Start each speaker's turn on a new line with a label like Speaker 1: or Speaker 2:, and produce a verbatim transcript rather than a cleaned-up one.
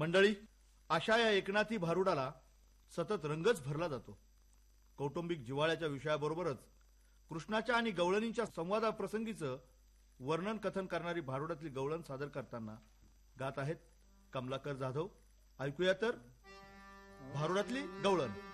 Speaker 1: मंडळी, अशा या एकनाथी भारुडाला सतत रंगच भरला जातो. कौटुंबिक जिव्हाळ्याच्या विषयाबरोबरच कृष्णाच्या आणि गवळणींच्या संवादाप्रसंगीचं वर्णन कथन करणारी भारुडातली गवळण सादर करताना गात आहेत कमलाकर जाधव. ऐकूया तर भारुडातली गवळण.